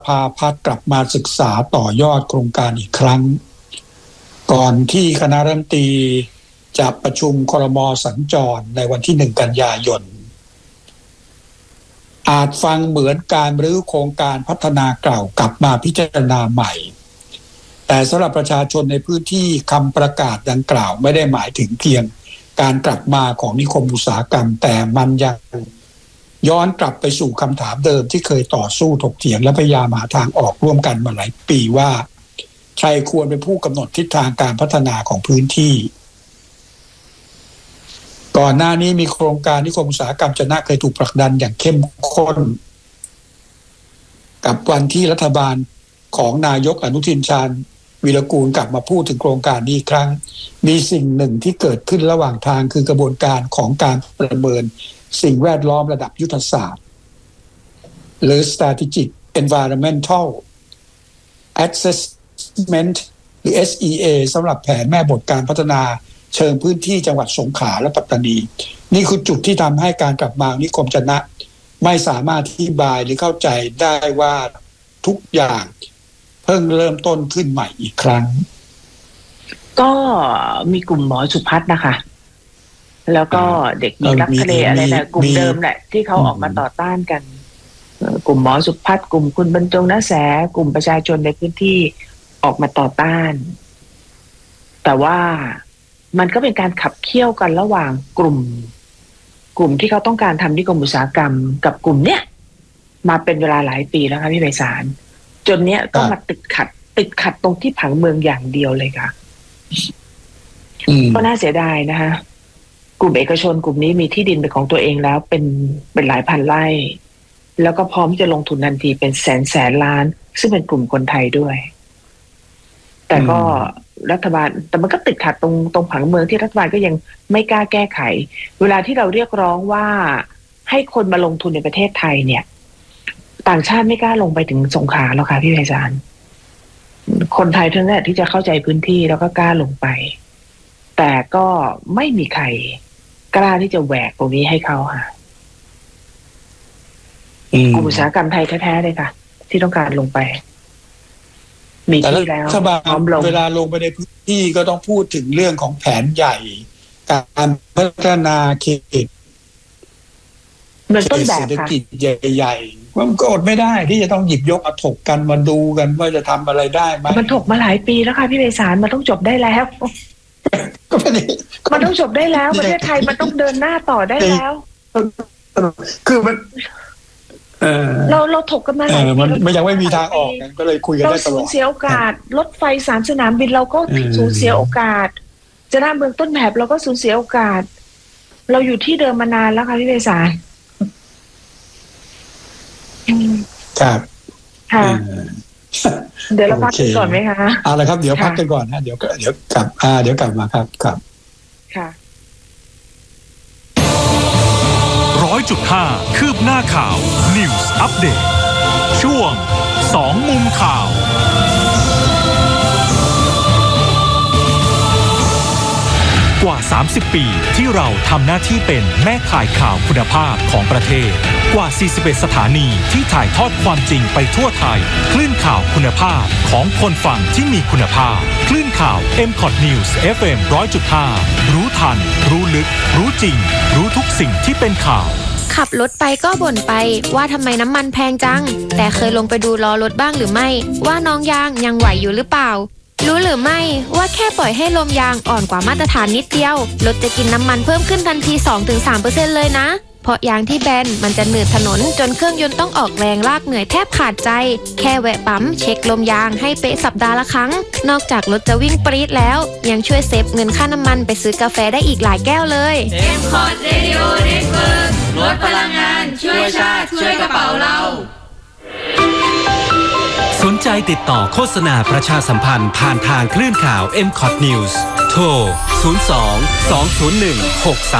ภาพัฒน์กลับมาศึกษาต่อยอดโครงการอีกครั้งก่อนที่คณะรัฐมนตรีจะประชุมครม.สัญจรในวันที่1 กันยายนอาจฟังเหมือนการรื้อโครงการพัฒนาเก่ากลับมาพิจารณาใหม่แต่สำหรับประชาชนในพื้นที่คำประกาศดังกล่าวไม่ได้หมายถึงเพียงการกลับมาของนิคมอุตสาหกรรมแต่มันยังย้อนกลับไปสู่คำถามเดิมที่เคยต่อสู้ถกเถียงและพยายามหาทางออกร่วมกันมาหลายปีว่าใครควรเป็นผู้กำหนดทิศทางการพัฒนาของพื้นที่ก่อนหน้านี้มีโครงการนิคมอุตสาหกรรมจะน่าเคยถูกผลักดันอย่างเข้มข้นกับวันที่รัฐบาลของนายกอนุทินชาญวีรกูลกลับมาพูดถึงโครงการนี้อีกครั้งมีสิ่งหนึ่งที่เกิดขึ้นระหว่างทางคือกระบวนการของการประเมินสิ่งแวดล้อมระดับยุทธศาสตร์หรือ Strategic Environmental Assessment หรือ SEA สำหรับแผนแม่บทการพัฒนาเชิงพื้นที่จังหวัดสงขลาและปัตตานีนี่คือจุดที่ทำให้การกลับมานิคมจะนะไม่สามารถอธิบายหรือเข้าใจได้ว่าทุกอย่างเพิ่งเริ่มต้นขึ้นใหม่อีกครั้งก็มีกลุ่มหมอสุพัฒน์นะคะแล้วก็เด็กหญิงรักทะเลอะไรนะกลุ่มเดิมแหละที่เขาออกมาต่อต้านกันกลุ่มหมอสุพัฒน์กลุ่มคุณบรรจงณแสกลุ่มประชาชนในพื้นที่ออกมาต่อต้านแต่ว่ามันก็เป็นการขับเคี่ยวกันระหว่างกลุ่มที่เขาต้องการทำนิคมอุตสาหกรรมกับกลุ่มเนี้ยมาเป็นเวลาหลายปีแล้วค่ะพี่ไพศาลจนเนี้ยก็มาติดขัดตรงที่ผังเมืองอย่างเดียวเลยค่ะก็น่าเสียดายนะคะกลุ่มเอกชนกลุ่มนี้มีที่ดินเป็นของตัวเองแล้วเป็นหลายพันไร่แล้วก็พร้อมจะลงทุนทันทีเป็นแสนล้านซึ่งเป็นกลุ่มคนไทยด้วยแต่ก็รัฐบาลแต่มันก็ติดขัดตรงผังเมืองที่รัฐบาลก็ยังไม่กล้าแก้ไขเวลาที่เราเรียกร้องว่าให้คนมาลงทุนในประเทศไทยเนี่ยต่างชาติไม่กล้าลงไปถึงสงขลาแล้วค่ะพี่ไพศาลคนไทยเท่านั้นที่จะเข้าใจพื้นที่แล้วก็กล้าลงไปแต่ก็ไม่มีใครกล้าที่จะแหวกตรงนี้ให้เขาค่ะกลุ่มอุตสาหกรรมไทยแท้ๆเลยค่ะที่ต้องการลงไปมีที่แล้วพร้อมลงเวลาลงไปในพื้นที่ก็ต้องพูดถึงเรื่องของแผนใหญ่การพัฒนาเขตเศรษฐกิจใหญ่ๆมันก็อดไม่ได้ที่จะต้องหยิบยกมาถกกันมาดูกันว่าจะทำอะไรได้ไหมมันถกมาหลายปีแล้วค่ะพี่ไพศาลมันต้องจบได้แล้วมันต้องจบได้แล้วประเทศไทยมันต้องเดินหน้าต่อได้แล้วคือมันเราถกกันมาหลายปีมันยังไม่มีทางออกกันก็เลยคุยกันได้ตลอดเราสูญเสียโอกาสรถไฟ3 สนามบินเราก็สูญเสียโอกาสจะหน้าเมืองต้นแบบเราก็สูญเสียโอกาสเราอยู่ที่เดิมมานานแล้วค่ะพี่ไพศาลครับค่ะเดี๋ยวเราพักกันก่อนไหมคะเอาละครับเดี๋ยวพักกันก่อนนะเดี๋ยวกลับมาครับค่ะ 100.5 คืบหน้าข่าว News Update ช่วง2 มุมข่าวกว่า30 ปีที่เราทำหน้าที่เป็นแม่ข่ายข่าวคุณภาพของประเทศกว่า41 สถานีที่ถ่ายทอดความจริงไปทั่วไทยคลื่นข่าวคุณภาพของคนฟังที่มีคุณภาพคลื่นข่าว MCOT News FM 100.5 รู้ทันรู้ลึกรู้จริงรู้ทุกสิ่งที่เป็นข่าวขับรถไปก็บ่นไปว่าทำไมน้ำมันแพงจังแต่เคยลงไปดูล้อรถบ้างหรือไม่ว่าน้องยางยังไหวอยู่หรือเปล่ารู้หรือไม่ว่าแค่ปล่อยให้ลมยางอ่อนกว่ามาตรฐานนิดเดียวรถจะกินน้ำมันเพิ่มขึ้นทันที 2-3% เลยนะเพราะยางที่แบนมันจะหนืดถนนจนเครื่องยนต์ต้องออกแรงลากเหนื่อยแทบขาดใจแค่แวะปั๊มเช็คลมยางให้เป๊ะสัปดาห์ละครั้งนอกจากรถจะวิ่งปรี๊ดแล้วยังช่วยเซฟเงินค่าน้ำมันไปซื้อกาแฟได้อีกหลายแก้วเลย MCOT Radio Network ลดพลังงานช่วยชาติช่วยกระเป๋าเราสนใจติดต่อโฆษณาประชาสัมพันธ์ผ่านทางคลื่นข่าว MCOT News โทร 02 201 63